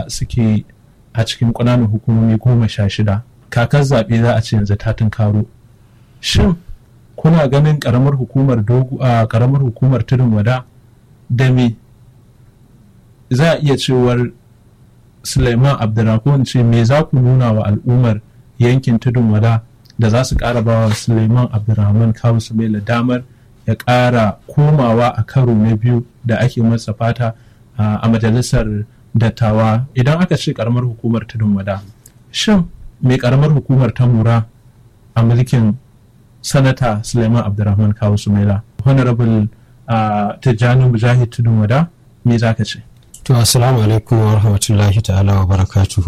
da suke a cikin ƙananan hukumomi 16 kakar zaɓe za a ce yanzu ta tunkaro. Shin kuna ganin ƙaramar hukumar tudun wada da me za a iya cewar Suleiman Abdurrahman ce me za ku nuna wa al'ummar yankin tudun wada da za su ƙara ba wa Suleiman Abdurrahman Kawu Sumaila damar ya ƙara komawa a karo na biyu da ake masa fata a majalisar dattawa idan aka ce ƙaramar hukumar tudun wada. Shin me ƙaramar hukumar ta mura a mulkin sanata Suleiman Abdurrahman Kawu Sumaila? Honorable Tijjani Mujahid tudun wada, me za ka ce? To assalamu alaikum wa rahmatullahi ta'ala wa barakatuhu.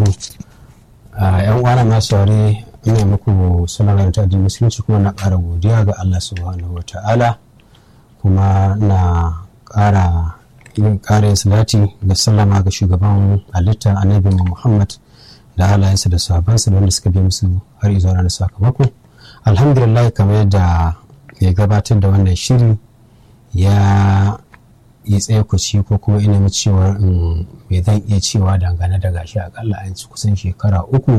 Yan uwana masu ware ina muku sanarwar ta addinin musulunci kuma na ƙara godiya ga Allah subhanahu wa ta'ala, kuma na ƙara yin salati da sallama ga shugaban halitta annabi Muhammad da halayensa da sahabbansa da wanda suka bi musu har izuwa ranar sakamako. Alhamdulillah, kamar yadda ya gabatar da wannan shiri ya yi tsaye ko kuma ina mu cewa me zan iya cewa dangane da gashi akalla an ci kusan shekara 3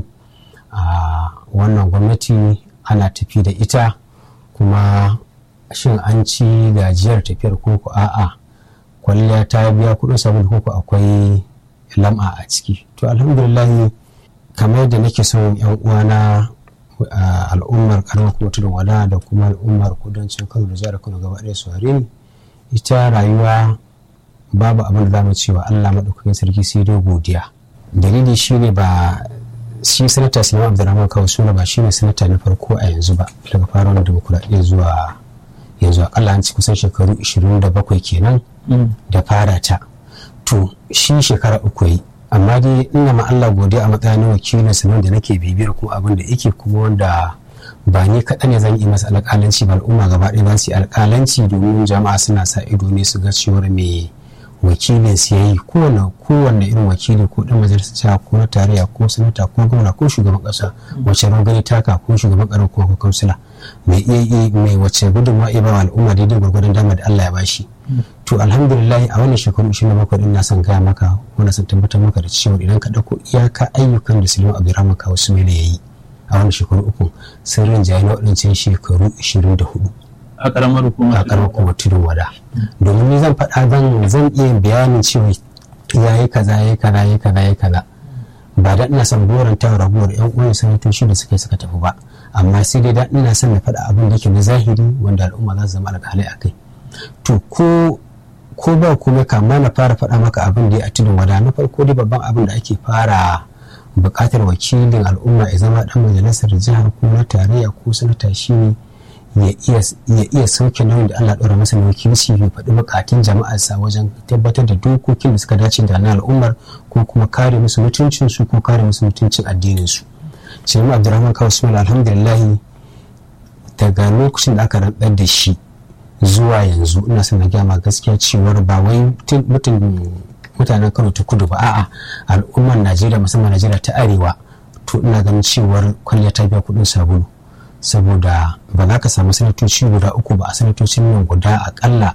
a wannan gwamnati ana tafi da ita, kuma shin an ci gajiyar tafiyar koko a'a kwalliya ta biya kudin sabulu koko akwai lam'a a ciki. To alhamdulillah, kamar yadda nake son yan uwana al'ummar karamar kuma tudun wada da kuma al'ummar kudancin Kano da jihar Kano gaba ɗaya su hare ni, ita rayuwa babu abin da zamu cewa Allah madaukakin sarki sai dai godiya. Dalili shine ba shi sanata Suleiman Abdurrahman Kawu Sumaila ba shine sanata na farko a yanzu ba daga fara wannan demokuraɗiyya zuwa yanzu akalla an ci kusan shekaru 27 kenan da fara ta. To shi shekara 3 yi, amma dai ina ma Allah godiya a matsayin wakilin sanan da nake bibiyar kuma abin da yake kuma wanda ba ni kaɗan ne zan yi masa alƙalanci ba, al'umma gaba ɗaya za su yi alƙalanci domin jama'a suna sa ido ne su ga cewar me wakilin su yayi. kowanne irin wakili ko ɗan majalisar ko na tarayya ko sanata ko gwamna ko shugaban ƙasa wace rangani taka ko shugaban ƙarar ko kansila mai iya mai wace gudunmawa ya ba wa al'umma daidai gwargwadon dama da Allah ya bashi. To alhamdulillah, a wannan shekaru 27 din na son gaya maka wanda sun tabbatar maka da cewa idan ka ɗauko iyaka ayyukan da Suleiman Abdurrahman Kawu Sumaila ya yi a wannan shekaru 3 sun rinjaye na waɗancan shekaru 24 a ƙaramar hukumar tudun wada. Domin ni zan faɗa zan iya bayanin cewa ya yi kaza ba da ina son goranta raguwar yan uwan sanatoci da suka tafi ba, amma sai dai da ina son na faɗa abin da ke na zahiri wanda al'umma za su zama alƙalai a kai. To ko ba kuma kama na fara faɗa maka abin da ya a tudun wada, na farko dai babban abin da ake fara buƙatar wakilin al'umma ya zama ɗan majalisar jihar ko na tarayya ko sanata shine ya iya sauke nauyin da Allah ɗora masa na wakilci ya faɗi buƙatun jama'arsa wajen tabbatar da dokokin da suka dace da na al'ummar ko kuma kare musu mutuncinsu ko kare musu mutuncin addininsu. Suleiman Abdurrahman Kawu Sumaila alhamdulillah, daga lokacin da aka rantsar da shi zuwa yanzu ina son na gama gaskiya cewar ba wai mutanen Kano ta kudu ba, a'a al'ummar Najeriya musamman Najeriya ta arewa, to ina ganin cewar kwalliya ta biya kuɗin sabulu, saboda ba za ka samu sanatoci guda 3 ba a sanatocin nan guda akalla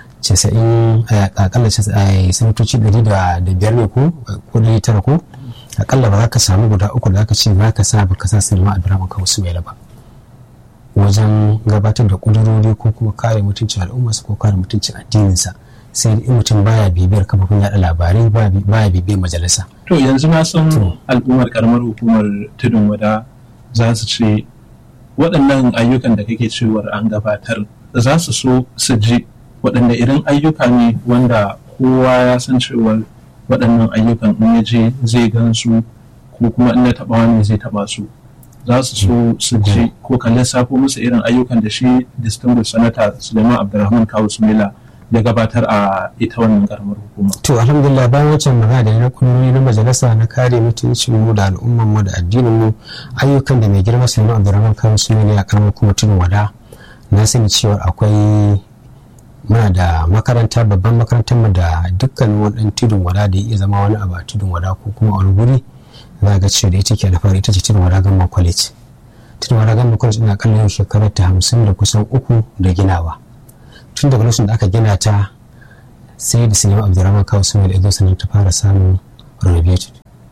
90 sanatoci 105 ne ko 109 ko akalla ba za ka samu guda 3 da aka ce za ka sa ba ka sa Suleiman Abdurrahman Kawu Sumaila ba wajen gabatar da kudurori ko kuma kare mutuncin al'ummarsa ko kare mutuncin addininsa, sai in mutum baya bibiyar kafofin yaɗa labarai baya bibiyar majalisa. To yanzu na san al'ummar karamar hukumar tudun wada za su ce waɗannan ayyukan da kake cewar an gabatar za su so su ji waɗanda irin ayyuka ne wanda kowa ya san cewar waɗannan ayyukan in ya je zai gan su ko kuma in ya taɓa wani zai taɓa su, za su so su ji ko kan lissafo musu irin ayyukan da shi distinguished senator Suleiman Abdurrahman Kawu Sumaila ya gabatar a ita wannan karamar hukuma. To alhamdulillah, bayan wancan magana da na kunuri na majalisa na kare mutuncin mu da al'umman mu da addinin mu, ayyukan da mai girma Suleiman Abdurrahman Kawu Sumaila a karamar hukumar tudun wada, na sani cewa akwai muna da makaranta, babban makarantar mu da dukkan wani tudun wada da ya iya zama wani abu a tudun wada ko kuma wani guri za ga cewa da ita ke alfahari, ita ce tudun wada Gamman College. Tudun wada Gamman College ina kallon shekarar ta 50 da kusan 3 da ginawa. Tun daga lokacin da aka gina ta sai da Suleiman Abdurrahman Kawu Sumaila ya zo sannan ta fara samun renovated.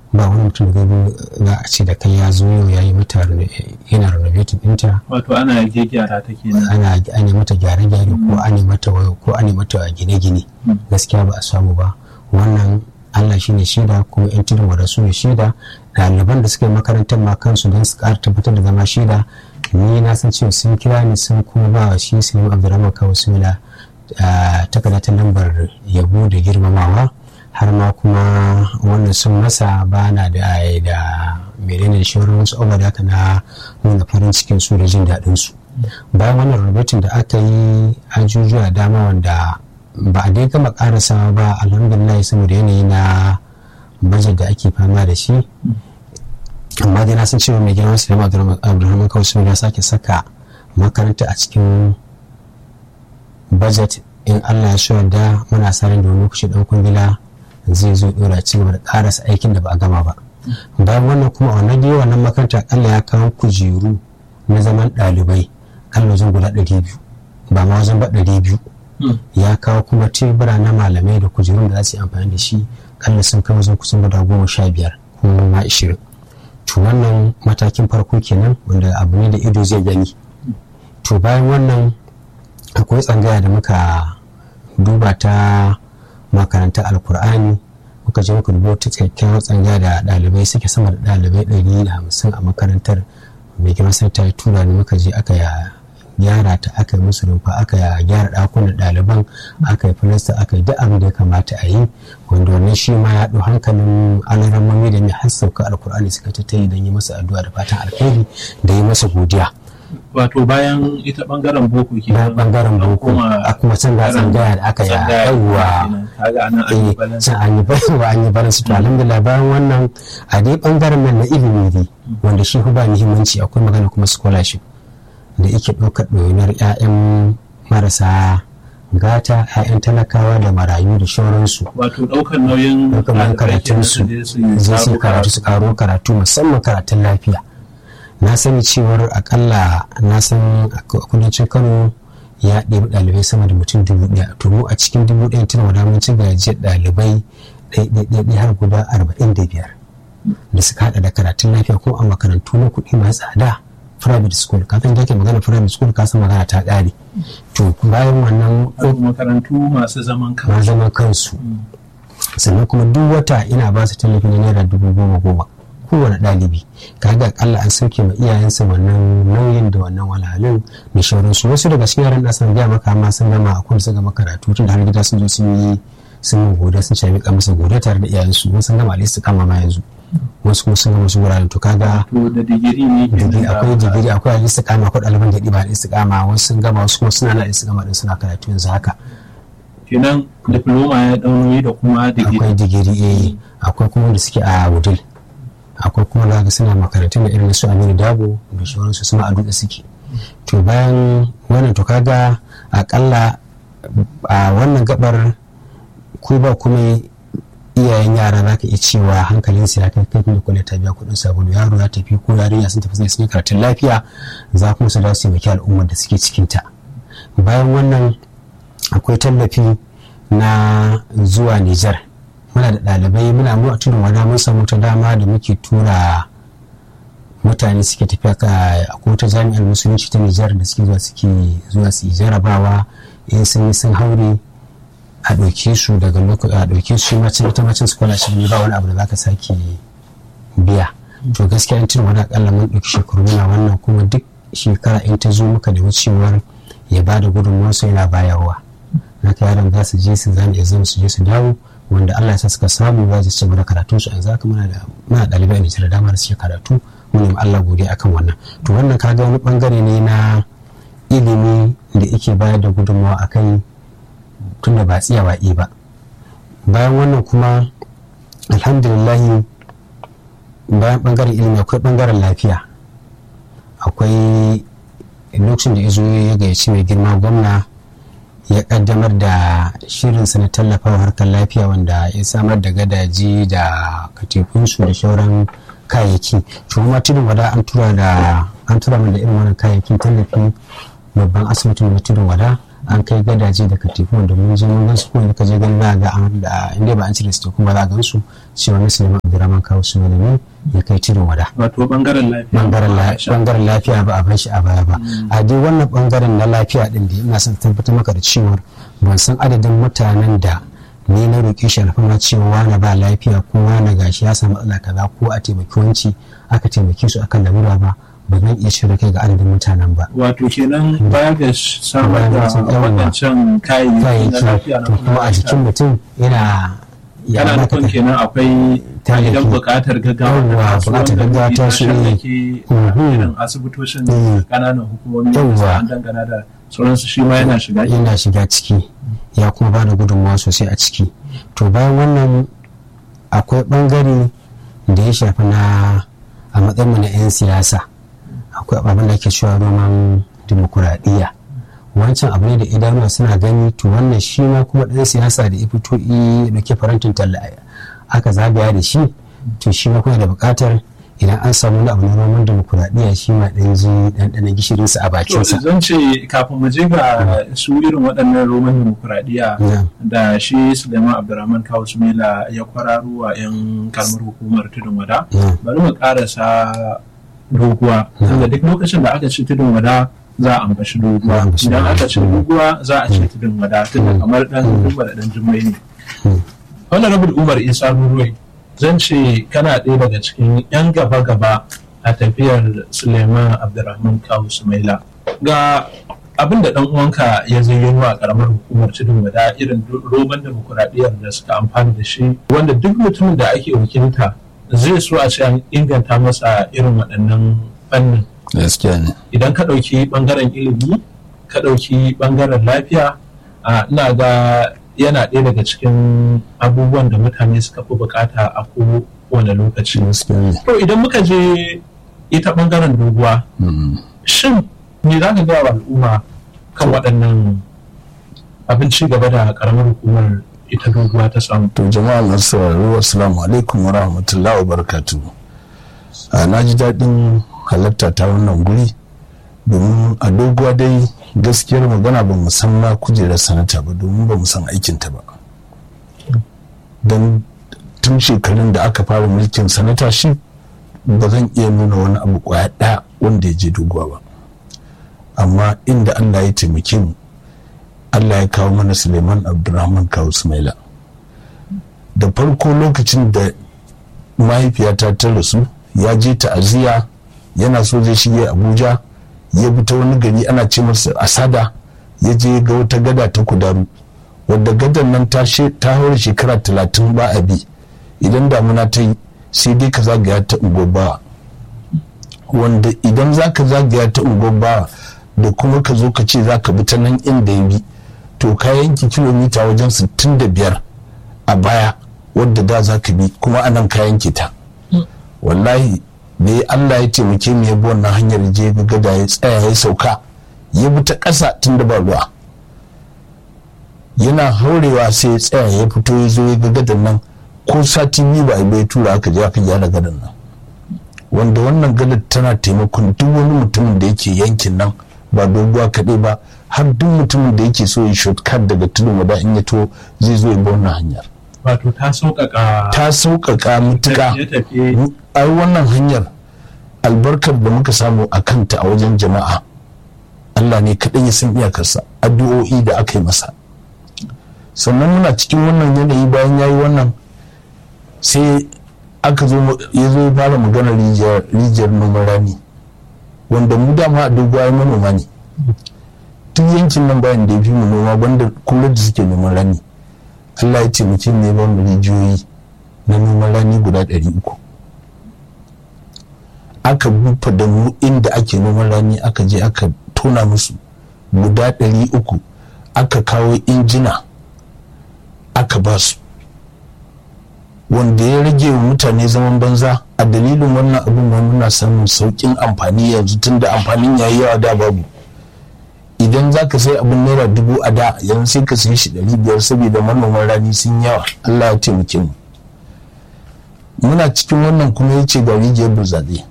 ba wani mutum da za a ce da kai ya zo yau ya yi mata yana renovating ɗinta. Wato ana gyara ta kenan. Ana yi mata gyare-gyare ko an yi mata wayo ko an yi mata gine-gine. Gaskiya ba a samu ba. Wannan Allah shi ne shaida kuma yan tudun wada su ne shaida. Ɗaliban da suka yi makarantar ma kansu don su ƙara tabbatar da zama shaida. Ni na san cewa sun kira ni sun kuma ba wa shi Suleiman Abdulrahman Kawu Sumila takarda ta lambar yabo da girmamawa. Har ma kuma wannan sun masa bana da menene shawarar wasu abubuwa da aka na nuna farin cikin su da jin daɗin su. Bayan wannan rubutun da aka yi ajujuwa dama wanda ba a dai gama karasa ba, alhamdulillah, saboda yanayi na bajet da ake fama da shi. Amma dai na san cewa mai girma Suleiman Abdulrahman Kawu Sumila ya sake saka makaranta a cikin bajet. In Allah ya so da muna sa ran da lokaci dan kungila zai zo dora ci gaba da karasa aikin da ba a gama ba. Bayan wannan kuma wannan dai wannan makaranta akalla ya kawo kujeru na zaman ɗalibai kalla wajen guda 200, ba ma wajen ba 200. Ya kawo kuma tebura na malamai da kujerun da za su yi amfani da shi kalla sun kai wajen kusan guda 15 ko ma 20. To wannan matakin farko kenan wanda abu ne da ido zai gani. To bayan wannan akwai tsangaya da muka duba ta makarantar alkur'ani, muka je muka dubo ta kyakkyawar tsangaya da ɗalibai suke sama da ɗalibai 150 a makarantar. Mai girma sai ta tura ni muka je aka gyara ta, aka yi musu rumfa, aka gyara ɗakunan ɗaliban, aka yi filasta, aka yi duk abin da ya kamata a yi, wanda wannan shi ma ya ɗau hankalin alarammomi da mai har sauka alkur'ani suka ta yi don yi masa addu'a da fatan alkhairi da yi masa godiya. Wato bayan ita bangaren boko ke bangaren boko a kuma can ga tsangaya da aka yawa can an yi balansu. To alhamdulillah bayan wannan a dai bangaren nan na ilimi ne wanda shi ba muhimmanci, akwai magana kuma scholarship da yake ɗaukar ɗoyinar 'ya'yan marasa gata, 'ya'yan talakawa da marayu da shauransu. Wato ɗaukar nauyin karatunsu zai su karatu, su karo karatu musamman karatun lafiya. Na sani cewar akalla na san a kudancin Kano ya ɗebi ɗalibai sama da mutum 1,000. To mu a cikin 1,000 tana wada mun ci gajiyar ɗalibai ɗaiɗaiɗaiɗai har guda 45 da suka haɗa da karatun lafiya ko a makarantu na kuɗi masu tsada, private school. Kafin da ke magana private school ka san magana ta ƙare. To bayan wannan makarantu masu zaman kansu. Sannan kuma duk wata ina ba su tallafi na naira 10,000 kowane ɗalibi. Kaga akalla an sauke ma iyayensa wannan nauyin da wannan walhalin da shauransu. Wasu daga cikin yaran da sun gaya maka ma sun gama a kuma su gama karatu tun da har gida sun zo sun goda sun shafi masa goda tare da iyayensu. Wasu sun gama alistu kama ma yanzu, wasu kuma sun gama su wuraren. To kaga da digiri ne akwai digiri, akwai alistu kama, akwai ɗaliban da ɗiba alistu kama, wasu sun gama, wasu kuma suna na alistu kama din suna karatu yanzu haka. Kenan diploma ya ɗaunoyi da kuma digiri. Akwai digiri akwai kuma da suke a wudil. Akwai kuma za ga suna makarantun da irin su Aminu Dabo da sauransu suna a dutse suke. To bayan wannan to kaga akalla a wannan gabar ko ba kuma iyayen yara za ka iya cewa hankalinsu ya kai da kula ta biya kuɗin sabulu, yaro ya tafi ko yarinya sun tafi sun yi karatun lafiya, za kuma su dawo su taimaki al'ummar da suke cikinta. Bayan wannan akwai tallafi na zuwa Nijar. Muna da ɗalibai, muna mu a tudun wada mun samu ta dama da muke tura mutane suke tafiya a kota jami'ar musulunci ta Nijar da suke zuwa su yi jarabawa, in sun haure a ɗauke su daga lokaci a ɗauke su ita macin scholarship ne, ba wani abu da za ka sake biya. To gaskiya in tudun wada akalla mun ɗauki shekaru muna wannan, kuma duk shekara in ta zo muka da wucewar ya ba da gudunmuwarsu yana bayarwa. Naka yaran za su je su zama exam su je su dawo, wanda Allah ya sa suka samu ba su ci gaba da karatun su. Yanzu haka muna ɗalibai a Nijar da dama da suke karatu, mu nemi Allah godiya akan wannan. To wannan kaga wani bangare ne na ilimi da yake bayar da gudunmawa akai tunda ba tsiya wa'i ba. Bayan wannan kuma alhamdulillah bayan bangaren ilimi akwai bangaren lafiya. Akwai lokacin da izo ya gayyaci mai girma gwamna ya kaddamar da shirinsa na tallafawa harkar lafiya, wanda ya samar da gadaji da katifunsu da shauran kayayyaki. To kuma tudun wada an tura min da irin wannan kayayyakin tallafi babban asibitin na tudun wada an kai gadaje da katifu wanda mun je mun gansu ko ka je ganin za ga an da inda ba an cire su kuma za gan su cewa na Suleiman Abdurrahman Kawu Sumaila ya kai tudun wada. Wato bangaren lafiya ba a bar shi a baya ba. A dai wannan bangaren na lafiya din da ina son tabbatar maka da cewa ban san adadin mutanen da ni na roƙe shi alfama cewa wani ba lafiya ko wani gashi ya samu matsala kaza ko a taimaki wanci aka taimake su akan lalura ba zan iya shirya kai ga adadin mutanen ba. Wato kenan baya ga samar da wadancan kayayyaki na lafiya na kuma a jikin mutum yana nufin kenan akwai idan buƙatar gaggawa ta su ne irin asibitocin ƙananan hukumomi da an dangana da sauransu shi ma yana shiga ciki ya kuma ba da gudunmawa sosai a ciki. To bayan wannan akwai ɓangare da ya shafi na a matsayin na 'yan siyasa akwai abin da ke cewa roman dimokuraɗiyya wancan abu ne da idanuwa suna gani to wannan shi ma kuma ɗan siyasa da ya fito da ke farantin talla aka zagaya da shi to shi ma kuma da buƙatar idan an samu wani abu na roman dimokuraɗiyya shi ma ɗan ji ɗanɗanon gishirinsa a bakinsa. To zan ce kafin mu je ga su irin waɗannan roman dimokuraɗiyya da shi Suleiman Abdurrahman Kawu Sumaila ya kwararo a 'yan kalmar hukumar tudun wada bari mu ƙarasa doguwa tunda duk lokacin da aka ce tudun wada za a ambaci doguwa idan aka ce doguwa za a ce tudun wada tunda kamar ɗan doguwa da ɗan jummai ne. Honorable Umar Isa Ruruwai zan ce kana ɗaya daga cikin 'yan gaba-gaba a tafiyar Suleiman Abdurrahman Kawu Sumaila ga abin da ɗan uwanka ya zayyano a ƙaramar hukumar tudun wada irin roman demokuraɗiyyar da suka amfani da shi wanda duk mutumin da ake wakilta zai so a ce an inganta masa irin waɗannan fannin. Gaskiya ne. Idan ka ɗauki ɓangaren ilimi ka ɗauki ɓangaren lafiya ina ga yana ɗaya daga cikin abubuwan da mutane suka fi bukata a kowane lokaci. To idan muka je ita ɓangaren doguwa shin me za ka gaya wa al'umma kan waɗannan abin ci gaba da ƙaramar hukumar ita doguwa ta samu? To jama'a masu sauraro assalamu alaikum wa rahmatullahi wa barakatuhu. Na ji daɗin halatta ta wannan guri domin a doguwa dai gaskiyar magana ba mu san ma kujerar sanata ba domin ba mu san aikinta ba. Don tun shekarun da aka fara mulkin sanata shi ba zan iya nuna wani abu kwaya ɗaya wanda ya je doguwa ba. Amma inda Allah ya taimake mu Allah ya kawo mana Suleiman Abdurrahman Kawu Sumaila. Da farko lokacin da mahaifiyata ta rasu ya je ta'aziyya yana so zai shige Abuja ya bi ta wani gari ana ce masa Asada ya je ga wata gada ta Kudaru wadda gadan nan ta haura shekara 30 ba a bi idan damuna ta yi sai dai ka zagaya ta Ungwabbawa wanda idan za ka zagaya ta Ungwabbawa da kuma ka zo ka ce za ka bi ta nan inda ya bi to ka yanki kilomita wajen 65 a baya wadda da za ka bi kuma anan ka yanke ta. Wallahi da Allah ya taimake mu ya bi wannan hanyar je ga gada ya tsaya ya sauka ya bi ta ƙasa tun da ba ruwa yana haurewa sai ya tsaya ya fito ya zo ya ga gadan nan ko sati biyu ba a bai tura aka je aka gyara gadan nan wanda wannan gadar tana taimakon duk wani mutumin da yake yankin nan ba doguwa kaɗai ba har duk mutumin da yake so ya shortcut daga tudun wada in ya to zai zo ya bi wannan hanyar. Wato ta sauƙaƙa mutuƙa ai wannan hanyar albarkar da muka samu a kanta a wajen jama'a Allah ne kaɗai ya san iyakarsa addu'o'i da aka yi masa sannan muna cikin wannan yanayi bayan ya yi wannan sai aka zo ya zo ya fara magana rijiyar noman rani wanda mu dama a doguwa manoma ne tun yankin nan bayan da ya fi mu noma banda kula da suke noman rani Allah ya taimake ne ba mu rijiyoyi na noman rani guda 300 aka bufa da mu inda ake noman rani aka je aka tona musu guda 300 aka kawo injina aka ba su wanda ya rage wa mutane zaman banza a dalilin wannan abin ma muna samun sauƙin amfani yanzu tunda amfanin yayi yawa da babu idan za ka sai abin naira 1000 a da yanzu sai ka sai shi 500 saboda manoman rani sun yawa Allah ya taimake mu muna cikin wannan kuma ya ce ga rijiyar burtsatse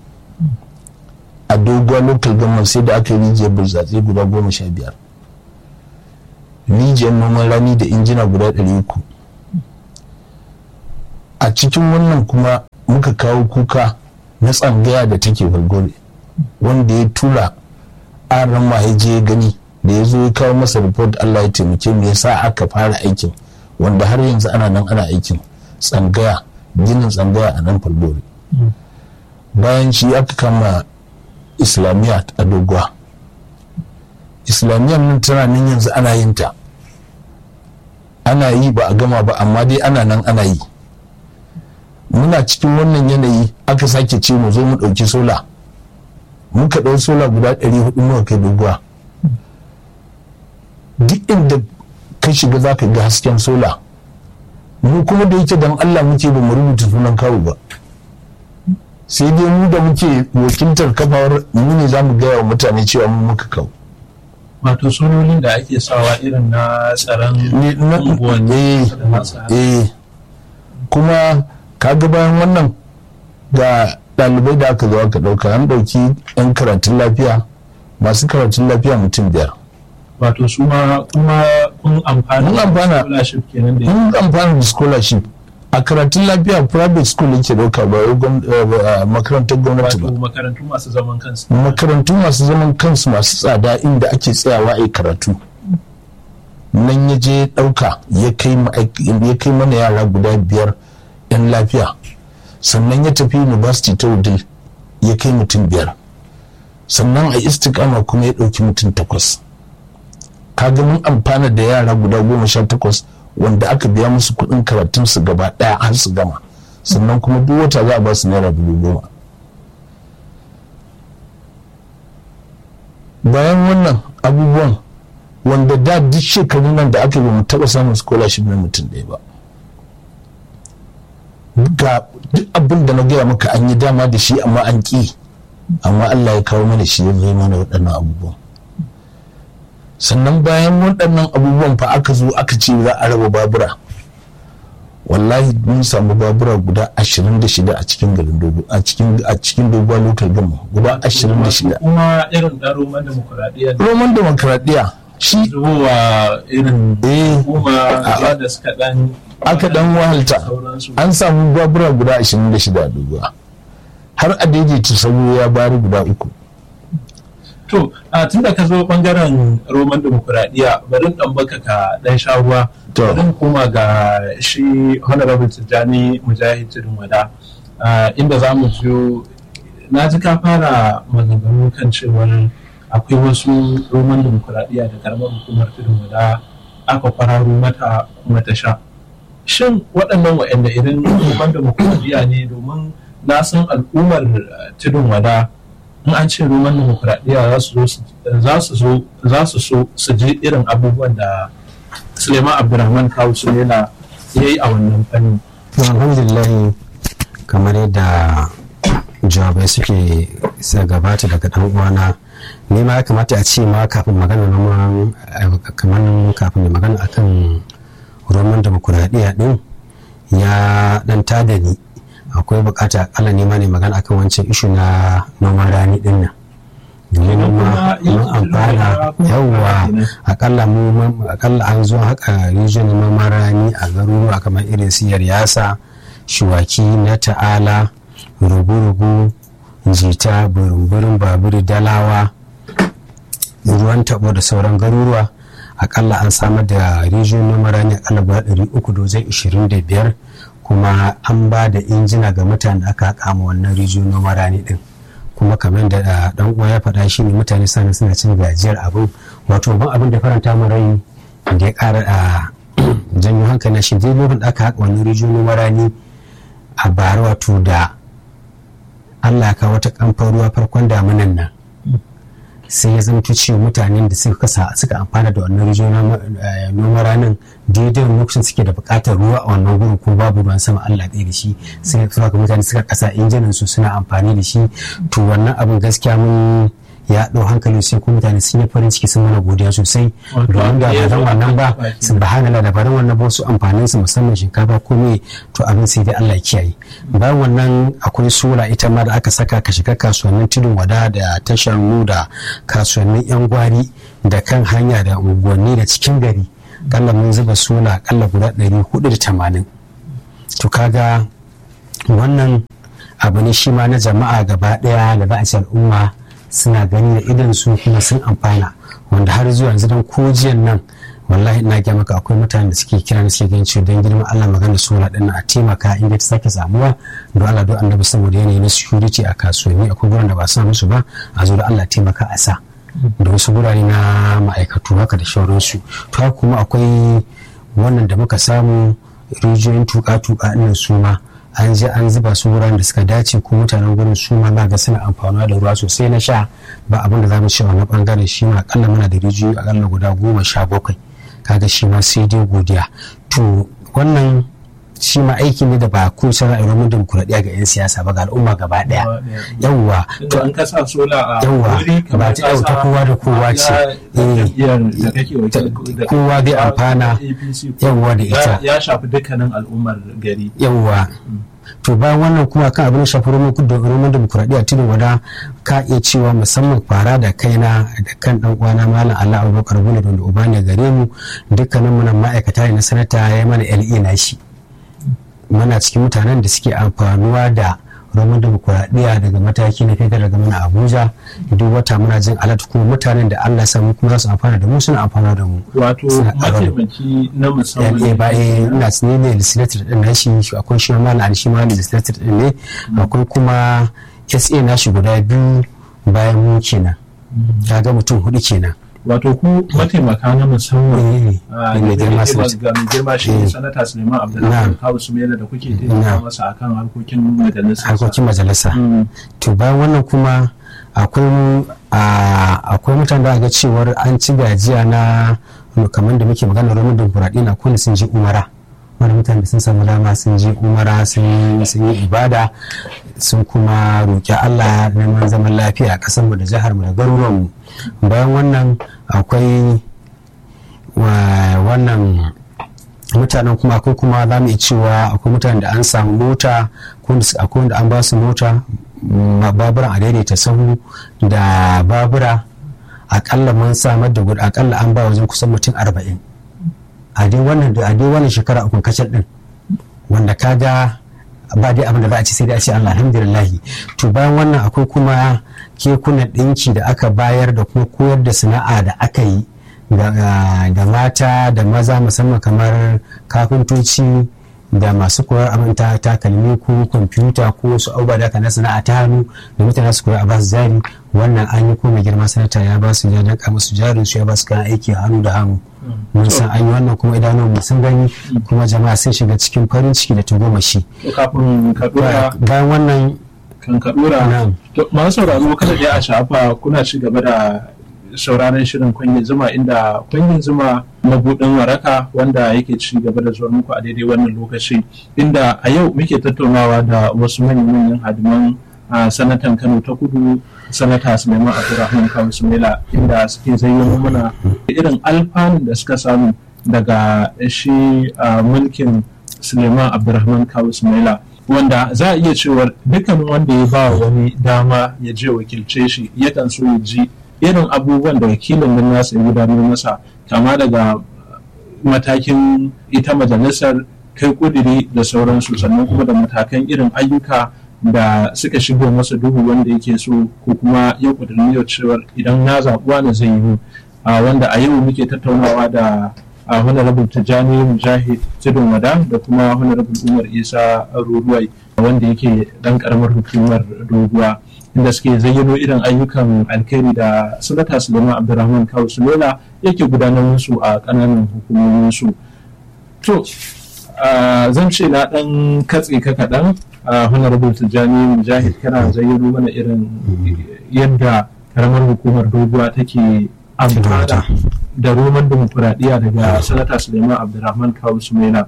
a doguwa local government sai da aka yi rijiyar burtsatse guda 15 rijiyar noman rani da injina guda 300. A cikin wannan kuma muka kawo kuka na tsangaya da take Falgore, wanda ya tura aran ma ya je gani, da ya zo ya kawo masa report, Allah ya taimake mu ya sa aka fara aikin, wanda har yanzu ana nan ana aikin tsangaya, ginin tsangaya a nan Falgore. Bayan shi aka kama islamiyya a Doguwa. Islamiyyar nan tana nan yanzu ana yin ta, ana yi ba a gama ba, amma dai ana nan ana yi. Muna cikin wannan yanayi aka sake ce mu zo mu ɗauki sola, muka ɗau sola guda 400 muka kai Doguwa. Duk inda ka shiga za ka ga hasken sola. Mu kuma da yake dan Allah muke ba mu rubuta sunan kawo ba, sai dai mu da muke wakiltar kafawar mu ne za mu gaya wa mutane cewa mu muka kawo. Wato sololin da ake sawa irin na tsaron unguwanni. Kuma kaga bayan wannan ga ɗalibai da aka zo aka ɗauka, an ɗauki 'yan karatun lafiya, masu karatun lafiya mutum 5. Wato su ma kuma kun amfana da scholarship kenan da kun amfana da scholarship a karatun lafiya. Private school yake ɗauka ba makarantar gwamnati ba. Makarantu masu zaman kansu. Makarantu masu zaman kansu masu tsada inda ake tsayawa a karatu. Nan ya je ɗauka ya kai mana yara guda 5 'yan lafiya. Sannan ya tafi university ta Wudil ya kai mutum 5. Sannan a Istiqama kuma ya ɗauki mutum 8. Kaga mun amfana da yara guda 18 wanda aka biya musu kuɗin karatunsu gaba ɗaya har su gama. Sannan kuma duk wata za a ba su naira 10,000. Bayan wannan abubuwan wanda da duk shekarun nan da aka yi ba mu taɓa samun scholarship na mutum ɗaya ba. Ga duk abin da na gaya maka an yi dama da shi amma an ƙi, amma Allah ya kawo mana shi ya zo mana waɗannan abubuwan. Sannan bayan waɗannan abubuwan fa aka zo aka ce za a raba babura. Wallahi mun samu babura guda 26 a cikin garin Dogo, a cikin Doguwa local government guda 26. Kuma irin da Roman demokradiyya. Roman demokradiyya shi zuwa irin kuma da suka dan aka dan wahalta. An samu babura guda 26 a Doguwa. Har a daidaita sabo ya bari guda 3. To, tun da ka zo bangaren Roman demokuraɗiyya, bari ɗan baka ka ɗan sha ruwa, bari kuma ga shi Honorable Tijjani Mujahid Tudun Wada, inda za mu jiyo, na ji ka fara maganganu kan cewar akwai wasu Roman demokuraɗiyya da karamar hukumar Tudun Wada aka kwararo mata kuma ta sha. Shin waɗannan waɗanda irin Roman demokuraɗiyya ne, domin na san al'ummar Tudun Wada in an ce Roman demokuraɗiyya za su so su ji irin abubuwan da Suleiman Abdulrahman Kawu Sulela ya yi a wannan fanni. Alhamdulillah, kamar yadda jawabai suke sa gabata daga ɗan uwana, ni ma ya kamata a ce ma kafin magana akan Roman demokuraɗiyya din ya ɗan tada ni. Akwai bukata akalla nema ne magana akan wancan ishu na noman rani din nan, domin mun amfana yawwa. Akalla an zo haka rijiyar noman rani a garuruwa kamar irin siyar yasa, shuwaki na ta'ala, rugu-rugu, jita, burin baburi, dalawa, ruwan tabo da sauran garuruwa. Akalla an samar da rijiyar noman rani akalla guda 325, kuma an ba da injina ga mutane aka kama wannan rijiyoyin noman rani din. Kuma kamar da dan uwa ya faɗa shi ne mutane suna cin gajiyar abin. Wato ban abin da faranta mu rai da ya ƙara janyo hankali shi dai lokacin da aka haƙa wannan rijiyoyin noman rani a bara, wato da Allah ka wata kamfan ruwa farkon damunan nan, sai ya zama cewa mutanen da suka amfana da wannan rijiyoyin noman ranin daidai lokacin suke da buƙatar ruwa a wannan gurin ko babu ruwan sama Allah ɗaya da shi, sai ga mutane suka kasa injinan su suna amfani da shi. To wannan abin gaskiya mun ya ɗau hankali, sai kuma mutane sun yi farin ciki, sun mana godiya sosai. Domin da ba zan wannan ba, subhanallah, da barin wannan ba su amfanin su musamman shinkafa ko me, to abin sai dai Allah ya kiyaye. Bayan wannan akwai sola ita ma da aka saka ka shiga kasuwannin Tudun Wada da tashar mu da kasuwannin yan gwari da kan hanya da unguwanni da cikin gari kalla mun zuba sola kalla guda 480. to kaga wannan abu ne shi ma na jama'a gaba daya da za a ce al'umma suna gani da idan su kuma sun amfana, wanda har zuwa yanzu dan kojiyan nan wallahi ina ga maka akwai mutanen da suke kira da suke ganin cewa don girman Allah magana sola din a taimaka in ta sake samuwa don Allah don annabi saboda yanayi na security a kasuwanni akwai gurin da ba sa musu ba a zo da Allah taimaka a sa da wasu gurare na ma'aikatu haka da shauransu. to haka kuma akwai wannan da muka samu rijiyoyin tuka-tuka ɗin su ma an je an zuba su wuraren da suka dace ko mutanen gurin su ma na ga suna amfanuwa da ruwa sosai na sha. ba abin da za mu ce wannan bangaren shi ma akalla muna da rijiyoyi akalla guda 17 kaga shi ma sai dai godiya. to wannan shi ma aiki ne da ba ko sai ra'ayin mun dimokuraɗiyya ga 'yan siyasa ba ga al'umma gaba daya. yawwa to an kasa sola a wuri ba ta ta kowa da kowa ce kowa zai amfana yawwa da ita ya shafi dukkanin al'ummar gari. yawwa to bayan wannan kuma kan abin shafi roman dimokuraɗiyya tudun wada ka iya cewa musamman fara da kaina da kan dan uwana malam Allah Abubakar Bune da uba ne gare mu dukkanin mu nan ma'aikata ne na sanata ya mana LE na shi. muna cikin mutanen da suke amfanuwa da roman dimokuraɗiyya daga mataki na kai daga mana Abuja duk wata muna jin alat kuma mutanen da Allah ya samu kuma za su amfana da mu suna amfana da mu. wato mataimaki na musamman ba ina tsine ne legislator din nashi akwai shi ma na shi ma legislator din ne akwai kuma SA nashi guda 2 bayan mu kenan kaga mutum 4 kenan. wato ku mataimaka na musamman ga mai girma shi sanata Suleiman Abdullahi Kawu Sumaila da kuke taimaka masa akan harkokin majalisa. to bayan wannan kuma akwai mutane da ga cewar an ci gajiya na kamar da muke magana roman dimokuraɗiyya na kuma sun je umara. wani mutane sun samu dama sun je umara sun yi ibada sun kuma roƙi Allah neman zaman lafiya a ƙasarmu da jiharmu da garuruwanmu. bayan wannan akwai wannan mutanen kuma akwai kuma za mu iya cewa akwai mutanen da an samu mota akwai wanda an ba su mota baburan a daidaita sahu da babura akalla mun samar da akalla an ba wajen kusan mutum 40 a dai wannan shekara uku kacal din wanda kaga ba dai abin da za a ci sai dai a ce Allah alhamdulillah. to bayan wannan akwai kuma kekunan ɗinki da aka bayar da kuma koyar da sana'a da aka yi ga mata da maza musamman kamar kafintoci da masu koyar amanta takalmi ko kwamfuta ko wasu abubuwa da aka na sana'a ta hannu da mutane su koyar a basu jari. wannan an yi ko mai girma sanata ya ba su ya daka musu jarin su ya ba su kayan aiki hannu da hannu. mun san an yi wannan kuma idanun mu sun gani kuma jama'a sun shiga cikin farin ciki da tagomashi. kafin ka dora bayan wannan kan ka dora masu sauraro kada dai a shafa kuna ci gaba da sauraron shirin kwangin zuma inda kwangin zuma mabudin waraka wanda yake ci gaba da zuwa muku a daidai wannan lokaci inda a yau muke tattaunawa da wasu manyan hadiman sanatan Kano ta Kudu sanata Suleiman Abdulrahman Kawu Sumaila inda suke zayyano mana irin alfanun da suka samu daga shi mulkin Suleiman Abdulrahman Kawu Sumaila wanda za a iya cewa dukkan wanda ya ba wani dama ya je wakilce shi yakan so ya ji irin abubuwan da wakilin nan nasa ya gudanar masa kama daga matakin ita majalisar kai kudiri da sauransu sannan kuma da matakan irin ayyuka da suka shigo masa duhu wanda yake so ko kuma ya kudurin yau cewar idan na zaɓuwa na zai yi wanda a yau muke tattaunawa da honorable Tijjani Mujahid Tudun Wada da kuma honorable Umar Isa Ruruwai wanda yake dan karamar hukumar Doguwa inda suke zayyano irin ayyukan alkhairi da sanata Suleiman Abdulrahman Kawu Sumaila yake gudanar musu a kananan hukumomin su. To zan ce na dan katse ka kaɗan honorable Tijjani Mujahid kana zayyano mana irin yadda karamar hukumar Doguwa take amfana da roman dimokuraɗiyya daga sanata Suleiman Abdulrahman Kawu Sumaila.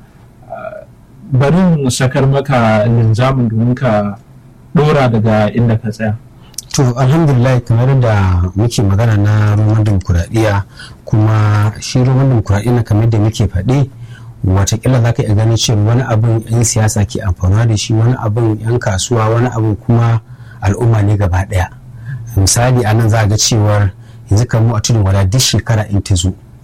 Bari sakar maka linzamin domin ka dora daga inda ka tsaya. To alhamdulillah kamar da muke magana na roman dimokuraɗiyya kuma shi roman dimokuraɗiyya na kamar da muke faɗi watakila za ka iya ganin cewa wani abin 'yan siyasa ke amfani da shi wani abin 'yan kasuwa wani abin kuma al'umma ne gaba ɗaya. Misali a nan za a ga cewar yanzu kan mu a tudun wada duk shekara in ta zo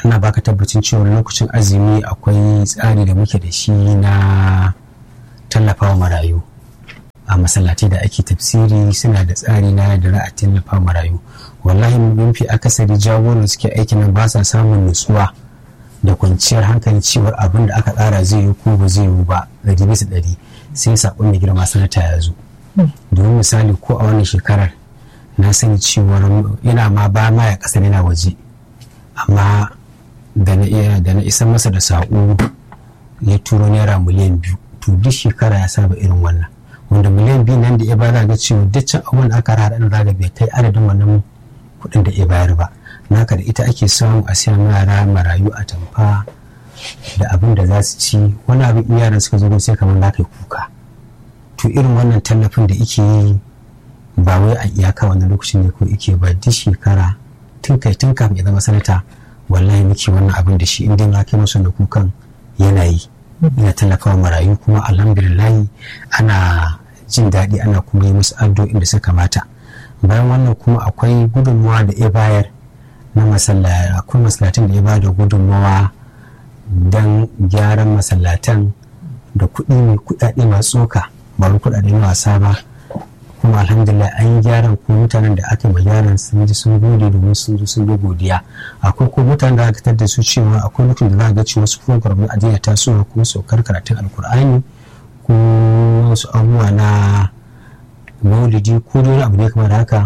ana baka tabbacin cewa lokacin azumi akwai tsari da muke da shi na tallafawa marayu a masallatai da ake tafsiri, suna da tsari na da ra'a tallafa marayu. Wallahi mun fi akasari jagoran suke aikin nan ba sa samun nutsuwa da kwanciyar hankali cewar abin da aka tsara zai yi ko ba zai yi ba 100% sai sakon mai girma sanata ya zo. Domin misali ko a wannan shekarar na sani cewar yana ma ba ma ya kasar yana waje, amma da na isa masa da saƙo ya turo naira miliyan 2. To duk shekara ya saba irin wannan, wanda miliyan 2 nan da ya bayar ga cewa dukkan abin da aka rada zaga bai kai adadin wannan kuɗin da ya bayar ba. Naka da ita ake samu a siya yara marayu a tamfa da abin da za su ci. Wani abin in yaran suka zo sai kamar za ka yi kuka. To irin wannan tallafin da ike yi ba wai a iyaka wannan lokacin ne ko ike ba, duk shekara tun kafin ya zama sanata wallahi muke wannan abin da shi, inda ya kai masu da kukan yana yi, yana tallafawa marayu, kuma alhamdulillah ana jin daɗi, ana kuma yi musu addu'o'in da suka kamata. Bayan wannan kuma akwai gudunmawa da ya bayar na akwai masallatan da ya bayar da gudunmawa don gyaran masallatan da kuɗaɗe masu tsoka, ba kuɗaɗe na wasa ba. Kuma alhamdulillah an yi gyaran, ko mutanen da aka yi gyaran sun ji sun gode domin sun zo sun yi godiya. Akwai ko mutanen da aka da su cewa akwai mutum da za a ga cewa wasu program na addini tasowa ko saukar karatun alkur'ani ko wasu abubuwa na maulidi ko wani abu da ya kama da haka,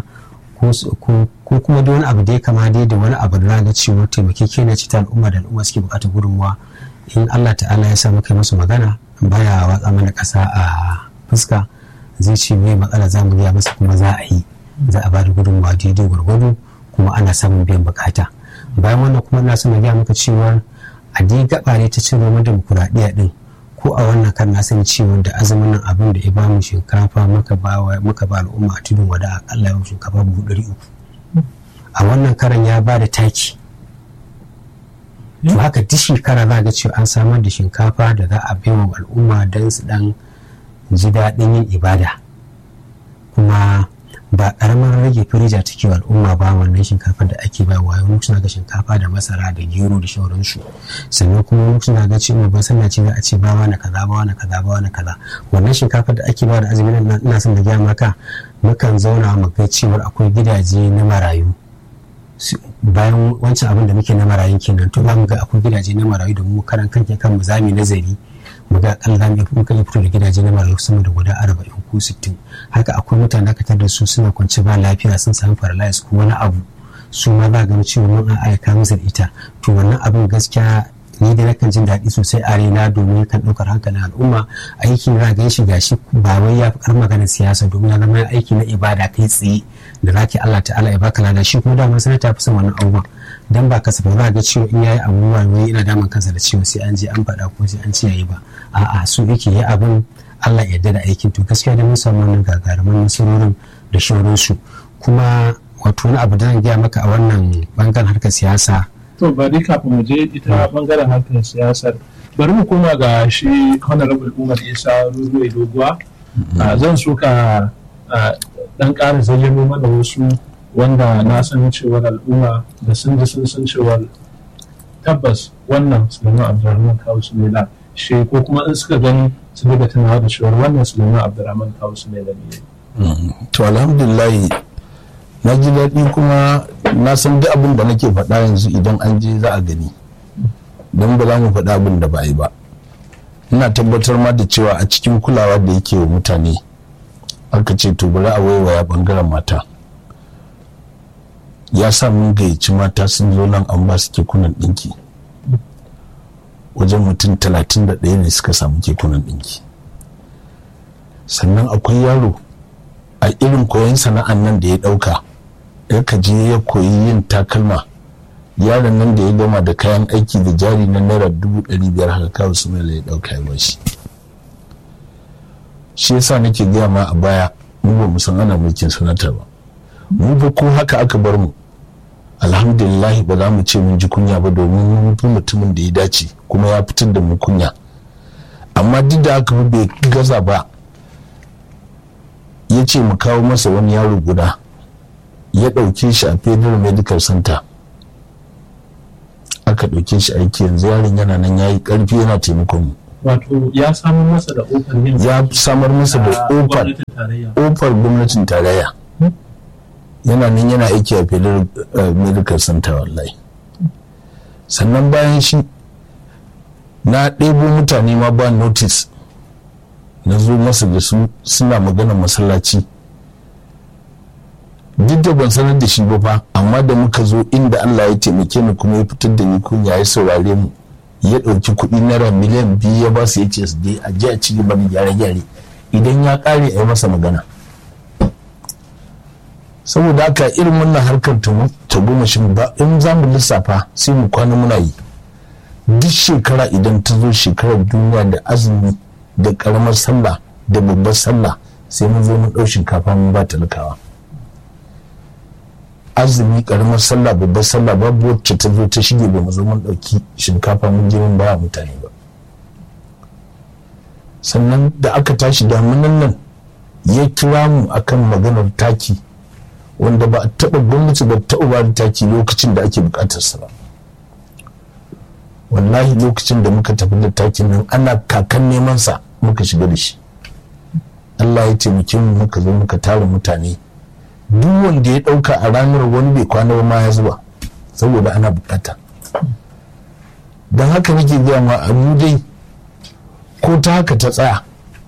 ko kuma da wani abu da ya kama da wani abu da za a ga cewa taimakekeniya ce ta al'umma da al'umma suke bukatar gudunmuwa. In Allah ta'ala ya sa muka yi masu magana baya watsa mana ƙasa a fuska, zai ce mai matsala za mu gaya masa kuma za a yi, za a ba da gudunmawa daidai gwargwado kuma ana samun biyan bukata. Bayan wannan kuma ina son na gaya maka cewa a dai gaba ne ta cin roman demokuraɗiyya din, ko a wannan kan na sani cewa da azumin nan abin da ya ba mu shinkafa muka ba al'umma a tudun wada akalla yawan shinkafa 300. A wannan karan ya ba da taki. To haka duk shekara za ga cewa an samar da shinkafa da za a baiwa al'umma don su dan ji daɗin yin ibada, kuma ba ƙaramin rage firija take wa al'umma ba wannan shinkafar da ake ba wa yau suna ga shinkafa da masara da gero da shauransu. Sannan kuma suna ga cewa ba sannan ce za a ce ba wani kaza ba wani kaza ba wani kaza. Wannan shinkafar da ake ba da azumin nan ina son da gaya maka, mukan zauna mu ga cewa akwai gidaje na marayu. Bayan wancan abin da muke na marayun kenan, to za mu ga akwai gidaje na marayu da mu karan kanke kanmu za mu nazari mu ga akalla za mu iya fito da gidaje na marayu sama da guda 40 ko 60. Haka akwai mutane aka da su suna kwance ba lafiya, sun samu paralysis ko wani abu, su ma za ga cewa mun an aika musu da ita. To wannan abin gaskiya ni da nakan jin daɗi sosai a raina, domin kan ɗaukar hankalin al'umma. Aiki na gan shi gashi ba wai ya fi ƙar maganar siyasa, domin ya zama aiki na ibada kai tsaye da zaki Allah ta'ala ya baka lada. Shi kuma damar sanata fi son wannan abubuwan, dan ba kasafai za ga cewa in yayi abubuwa wai ina damun kansa da cewa sai an je an faɗa ko sai an ce yayi ba. A'a, so yake yi abin Allah ya yarda da aikin. To gaskiya da mun samu wannan gagarumin nasarorin da shauransu. Kuma wato wani abu da zan gaya maka a wannan bangaren harkar siyasa. To bari kafin mu je ita bangaren harkar siyasar, bari mu koma ga shi Honorable Umar Isa Ruruwa Doguwa. Zan so ka dan ƙara zayyano mana wasu wanda na san cewar al'umma da sun ji sun san cewar tabbas wannan Sulaiman Abdulrahman Kawu Sumaila shi, ko kuma in suka gani su daga tunawa da cewar wannan Sulaiman Abdulrahman Kawu Sumaila ne. To alhamdulillah na ji daɗi, kuma na san duk abin da nake faɗa yanzu idan an je za a gani, don ba za mu faɗa abin da ba a yi ba. Ina tabbatar ma da cewa a cikin kulawa da yake wa mutane aka ce to bari a waiwaya bangaren mata. Ya sa mun gayyaci mata sun zo nan an ba su kekunan ɗinki, wajen mutum 31 ne suka samu kekunan ɗinki. Sannan akwai yaro a irin koyon sana'an nan da ya ɗauka, ya je ya koyi yin takalma. Yaron nan da ya gama da kayan aiki da jari na naira 500 haka Kawu Sumaila ya ɗauka ya bashi. Shi yasa nake gaya ma a baya, mu ba mu san ana mulkin sanata ba. Mu ba ko haka aka bar mu, alhamdulillah ba za mu ce mun ji kunya ba, domin mun fi mutumin da ya dace kuma ya fitar da mu kunya. Amma duk da haka bai gaza ba, ya ce mu kawo masa wani yaro guda, ya ɗauke shi a Federal Medical Center aka ɗauke shi aiki yanzu yaron yana nan ya yi ƙarfi yana taimakon mu. Wato ya samar masa da ofar yin ya samar masa da ofar gwamnatin tarayya. Yana nan yana aiki a Federal Medical Center wallahi. Sannan bayan shi na ɗebo mutane ma ba notice na zo masa da su suna magana masallaci, duk da ban sanar da shi ba fa, amma da muka zo inda Allah ya taimake ni kuma ya fitar da ni kunya ya saurare mu, ya ɗauki kuɗi naira miliyan 2 ya ba su ya ce su dai a je a ci gaba da gyare-gyare idan ya ƙare a yi masa magana. Saboda haka irin wannan harkar ta goma shi ba in za mu lissafa sai mu kwana muna yi. Duk shekara idan ta zo shekarar duniya da azumi da ƙaramar sallah da babbar sallah sai mun zo mun ɗau shinkafa mun ba talakawa. Azumi, ƙaramar sallah, babbar sallah babu wacce ta zo ta shige ba mu zo mun ɗauki shinkafa mun je mun ba mutane ba. Sannan da aka tashi damunan nan ya kira mu akan maganar taki wanda ba a taɓa gwamnati ba taɓa ba da taki lokacin da ake buƙatar sa ba. Wallahi lokacin da muka tafi da takin nan ana kakan neman sa muka shiga da shi. Allah ya taimake mu muka zo muka tara mutane, duk wanda ya ɗauka a ranar wani bai kwana ba ma ya zuba saboda ana bukata. Don haka nake gaya ma abu dai ko ta haka ta tsaya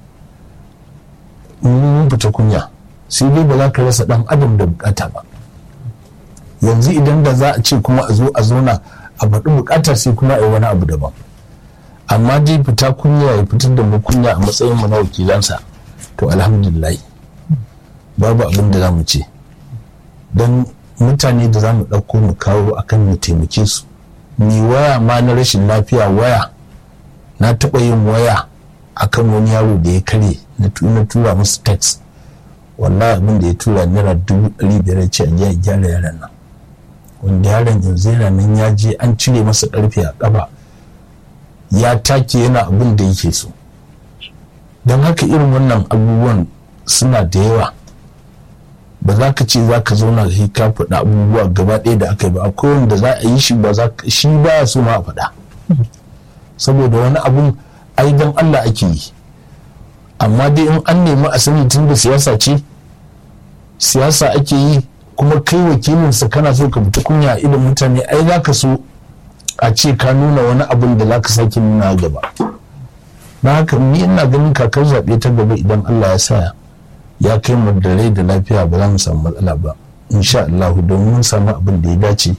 mun fita kunya, sai dai ba za ka rasa ɗan adam da bukata ba. Yanzu idan da za a ce kuma a zo a zauna a faɗi bukata sai kuma a yi wani abu daban, amma dai fita kunya ya fitar da mu kunya a matsayin mu na wakilansa, to alhamdulillah babu abin da za mu ce. Don mutane da za mu ɗauko mu kawo akan mu taimake su, ni waya ma na rashin lafiya waya, na taɓa yin waya akan wani yaro da ya kare na tura masa text, wallahi abin da ya tura naira 500 ce a gyara yaran nan, wanda yaron yanzu yana nan ya je an cire masa ƙarfe a ƙafa ya take yana abin da yake so. Don haka irin wannan abubuwan suna da yawa, ba za ka ce za ka zauna da ka faɗa abubuwa gaba ɗaya da aka yi ba. Akwai wanda za a yi shi shi ba ya so ma a faɗa, saboda wani abun ai don Allah ake yi. Amma dai in an nemi a sani tun da siyasa ce, siyasa ake yi, kuma kai wakilinsa kana so ka fita kunya a idon mutane, ai za ka so a ce ka nuna wani abun da za ka sake nuna gaba. Na haka ni ina ganin kakar zaɓe ta gaba idan Allah ya sa ya kai mu da rai da lafiya ba za mu samu matsala ba insha Allah, domin mun samu abin da ya dace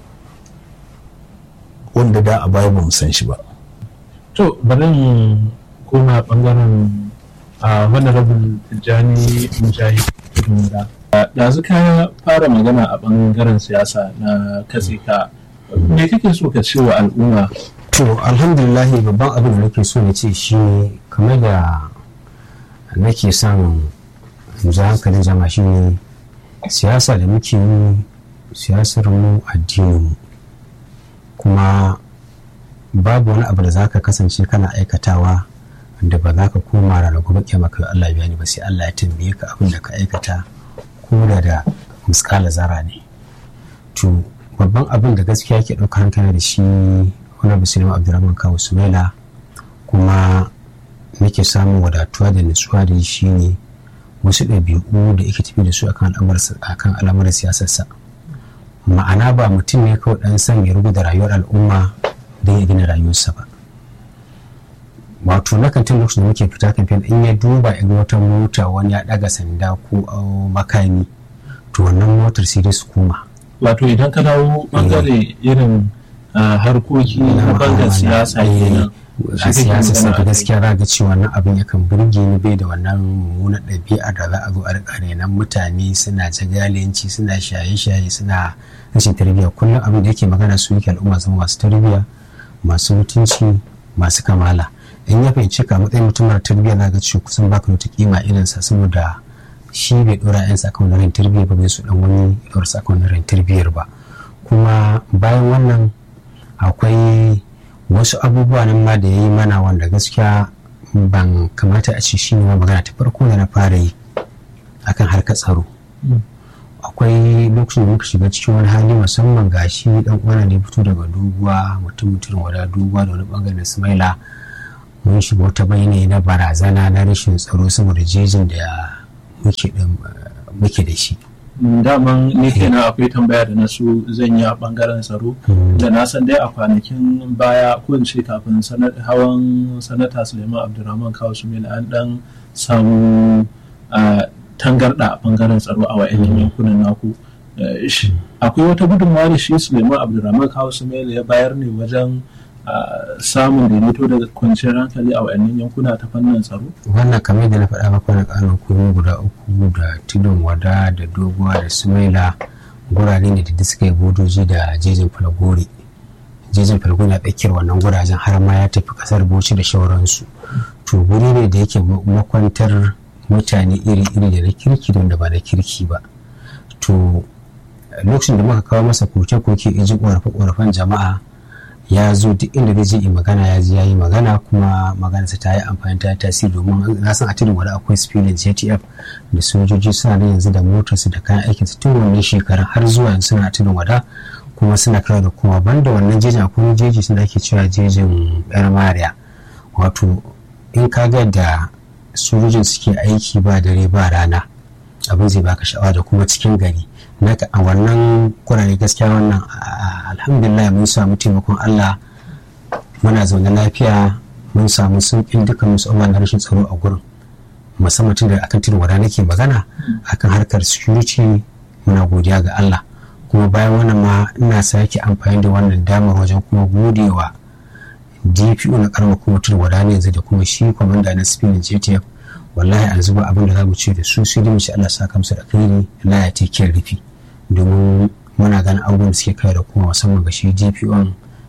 wanda da a baya ba mu san shi ba. To bari mu koma bangaren honorable Tijjani Mujahid Tudunwada. Ɗazu ka fara magana a bangaren siyasa na katse ka, me kake so ka ce wa al'umma? To alhamdulillah babban abin da nake so na ce shi kamar da nake son ji hankalin jama'a shi ne siyasa da muke yi, siyasar mu addinin mu, kuma babu wani abu da za ka kasance kana aikatawa da ba za ka koma ranar gobe kiyama kai Allah biya ni ba, sai Allah ya tambaye ka abin da ka aikata ko da miskala zara ne. To babban abin da gaskiya ke ɗaukar hankali da shi wani musulman Abdurrahman Kawu Sumaila kuma nake samun wadatuwa da nutsuwa da shi ne wasu ɗabi'u da yake tafi da su akan al'amuran siyasarsa. Ma'ana ba mutum ne kawai ɗan san ya rubuta rayuwar al'umma don ya gina rayuwarsa ba. Wato na kantin lokacin da muke fita kamfen in ya duba in wata mota wani ya ɗaga sanda ko makami, to wannan motar sai dai su koma. Wato idan ka dawo bangare irin harkoki na bangar siyasa kenan, a siyasa sai gaskiya za ga cewa wannan abin yakan burge ni, bai da wannan mummunar ɗabi'ar da za a zo a riƙa renan mutane suna jagalanci, suna shaye-shaye, suna rashin tarbiyya. Kullum abin da yake magana su yake al'umma zama masu tarbiyya, masu mutunci, masu kamala. In ya fahimci ka matsayin mutum mara tarbiyya za ga cewa kusan baka wata kima irinsa, saboda shi bai ɗora 'yansa akan wani tarbiyya ba, bai su ɗan wani ɗora sa akan wani tarbiyyar ba. Kuma bayan wannan akwai wasu abubuwa nan ma da ya yi mana wanda gaskiya ban kamata a ce shi ne magana ta farko da na fara yi akan harkar tsaro, akwai lokacin da muka shiga cikin wani hali musamman gashi dan uwana ne fito daga doguwa mutum wada doguwa da wani bangaren Sumaila mun shiga wata bayani na barazana na rashin tsaro saboda jejin da muke da shi. Daman ne kenan akwai tambaya da nasu zan yi a bangaren tsaro da na san dai a kwanakin baya ko in ce kafin hawan sanata Suleiman Abdulrahman Kawu Sumaila an dan samu tangarda a bangaren tsaro a wa'annan yankunan naku. Akwai wata gudunmawa da shi Suleiman Abdulrahman Kawu Sumaila ya bayar ne wajen samun daidaito da kwanciyar hankali a wa'annan yankuna ta fannin tsaro? Wannan kamar da na faɗa maka na ƙarin kuma guda uku da Tudun Wada da Doguwa da Sumaila gurare ne da suka yi bodoji da jejin Falgore. Jejin Falgore na tsakiyar wannan gurajen har ma ya tafi ƙasar Bauchi da shauransu. To guri ne da yake makwantar mutane iri-iri da na kirki da wanda ba na kirki ba. To lokacin da muka kawo masa koke-koke ya ji ƙorafe-ƙorafen jama'a ya zo duk inda zai je magana ya ji ya yi magana kuma maganarsa ta yi amfani ta tasiri domin na san a Tudun Wada akwai spilin JTF da sojoji suna nan yanzu da motarsu da kayan aikinsu tun wannan shekarar har zuwa yanzu suna a Tudun Wada kuma suna kira da kuma banda wannan jejin akwai jeji suna ake cewa jejin yar mariya wato in ka ga da sojojin suke aiki ba dare ba rana abin zai baka sha'awa da kuma cikin gari naka a wannan kurare gaskiya wannan alhamdulillah mun samu taimakon Allah muna zaune lafiya mun samu sauƙin dukkan musamman na rashin tsaro a gurin musamman tun da akan Tudun Wada nake magana akan harkar security muna godiya ga Allah kuma bayan wannan ma ina sake amfani da wannan damar wajen kuma godewa DPO na karamar kuma Tudun Wada ne yanzu da kuma shi kwamanda na spinin JTF wallahi an zuba abin da za mu ce da su sai dai mu ce Allah saka musu da alheri Allah ya take rufi domin muna ganin abubuwan da suke kai da kuma musamman ga shi DPO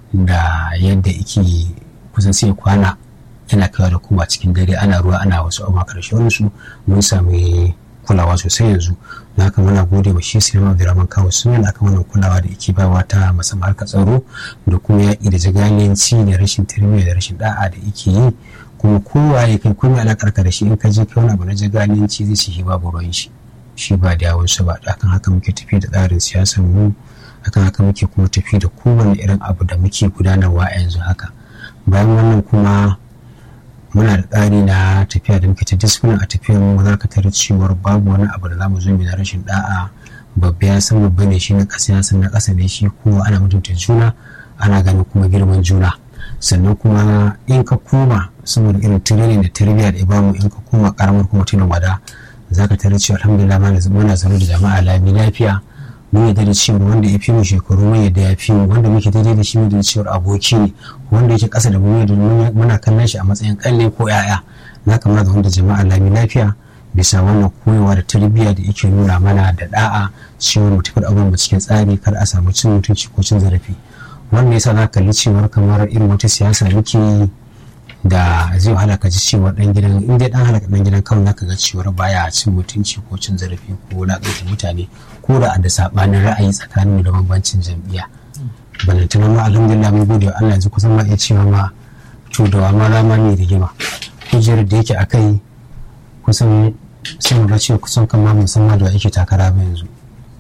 da yadda yake kusan sai kwana yana kai da kuma cikin dare ana ruwa ana wasu abubuwa karshen su mun sami kulawa sosai yanzu da haka muna gode wa shi Suleiman Abdulrahman Kawu Sumaila akan wannan kulawa da yake bawa ta musamman harkar tsaro da kuma yaƙi da jagalanci da rashin tarbiyya da rashin da'a da yake yi kuma kowa ya kai kuma alaƙar ka da shi in ka je kai wani abu na jagalanci zai ci babu ruwan shi ba da yawansu ba akan haka muke tafi da tsarin siyasar mu akan haka muke kuma tafi da kowane irin abu da muke gudanarwa a yanzu haka bayan wannan kuma muna da tsari na tafiya da muke ta discipline a tafiyar mu za ka tarar cewar babu wani abu da za mu zo mu na rashin da'a babba ya san babba ne shi na ƙasa ya san na ƙasa ne shi kuma ana mutunta juna ana ganin kuma girman juna sannan kuma in ka koma saboda irin training da tarbiyya da ibamu in ka koma karamar kuma Tudun Wada za ka tarar cewa alhamdulillah muna zama da jama'a lami lafiya mun yadda da cewa wanda ya fi mu shekaru mun yadda ya fi mu wanda muke daidai da shi mun da cewa aboki ne wanda yake ƙasa da mu muna kallon shi a matsayin kalle ko yaya na kamar da wanda jama'a lami lafiya bisa wannan koyewa da tarbiyya da yake nuna mana da da'a cewa mu tafi da abubuwan cikin tsari kar a samu cin mutunci ko cin zarafi wannan yasa za ka kalli cewar kamar irin wata siyasa muke da zai wahala ka ji cewa dan gidan in dai dan halaka dan gidan kawai zaka ga cewa baya cin mutunci ko cin zarafi ko wulaƙanta mutane ko da sabanin ra'ayi tsakanin mu da bambancin jam'iyya balantana ma alhamdulillah mun gode wa Allah yanzu kusan ma iya cewa ma to da ma rama ne rigima kujerar da yake akai kusan sai mu ga cewa kusan kan ma musamman da yake takara ba yanzu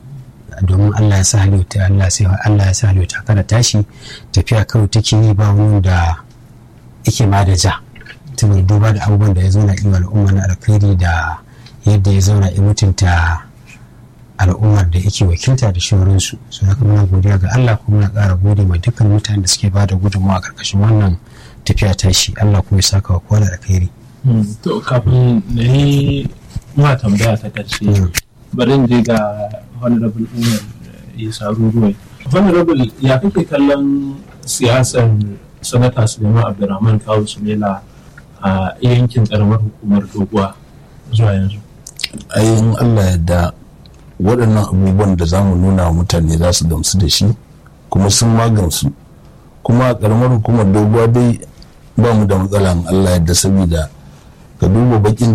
domin Allah ya sa halitta Allah ya sa halitta takara tashi tafiya kawai take yi ba wani da yake ma da ja tun duba da abubuwan da ya zauna iya al'umma na alkhairi da yadda ya zauna ya mutunta al'ummar da yake wakilta da shauransu su haka muna godiya ga Allah kuma muna ƙara gode ma dukkan mutanen da suke ba da gudunmawa a ƙarƙashin wannan tafiya tashi Allah kuma ya saka wa kowa da alkhairi. To kafin na yi ma tambaya ta ƙarshe bari in je ga honorable Umar Isa Ruruwai. Honorable ya kake kallon siyasar sanata Suleiman Abdulrahman Kawu Sumaila a yankin karamar hukumar Doguwa zuwa yanzu? Ayin Allah yadda waɗannan abubuwan da za mu nuna wa mutane za su gamsu da shi kuma sun magamsu kuma a karamar hukumar Doguwa dai ba mu da matsala in Allah yadda saboda ka duba bakin